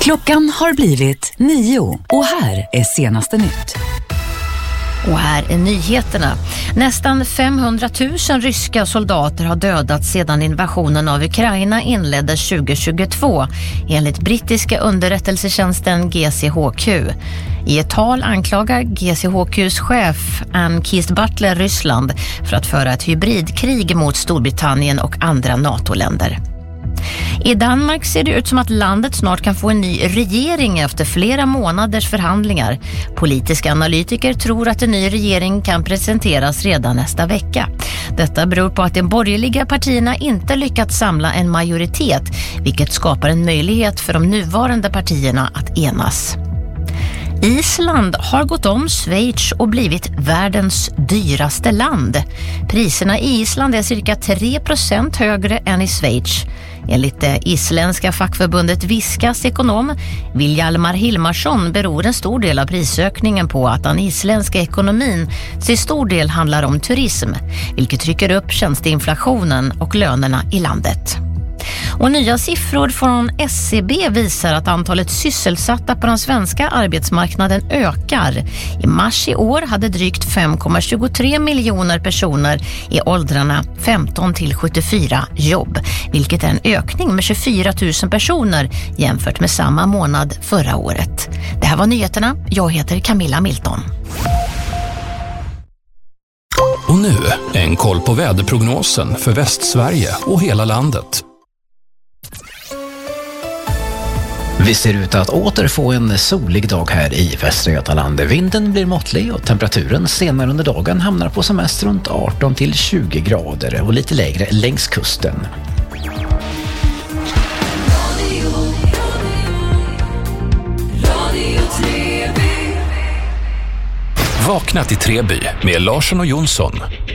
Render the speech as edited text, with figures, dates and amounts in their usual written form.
Klockan har blivit 9 och här är senaste nytt. Och här är nyheterna. Nästan 500 000 ryska soldater har dödats sedan invasionen av Ukraina inleddes 2022, enligt brittiska underrättelsetjänsten GCHQ. I ett tal anklagar GCHQs chef Ann Keith Butler Ryssland för att föra ett hybridkrig mot Storbritannien och andra NATO-länder. I Danmark ser det ut som att landet snart kan få en ny regering efter flera månaders förhandlingar. Politiska analytiker tror att en ny regering kan presenteras redan nästa vecka. Detta beror på att de borgerliga partierna inte lyckats samla en majoritet, vilket skapar en möjlighet för de nuvarande partierna att enas. Island har gått om Schweiz och blivit världens dyraste land. Priserna i Island är cirka 3% högre än i Schweiz. Enligt det isländska fackförbundet Viskas ekonom Vilhjálmur Hilmarsson beror en stor del av prisökningen på att den isländska ekonomin till stor del handlar om turism, vilket trycker upp tjänsteinflationen och lönerna i landet. Och nya siffror från SCB visar att antalet sysselsatta på den svenska arbetsmarknaden ökar. I mars i år hade drygt 5,23 miljoner personer i åldrarna 15 till 74 jobb, vilket är en ökning med 24 000 personer jämfört med samma månad förra året. Det här var nyheterna. Jag heter Camilla Milton. Och nu en koll på väderprognosen för Västsverige och hela landet. Vi ser ut att åter få en solig dag här i Västra Götaland. Vinden blir måttlig och temperaturen senare under dagen hamnar på som mest runt 18 till 20 grader och lite lägre längs kusten. Vakna till Treby med Larsson och Jonsson.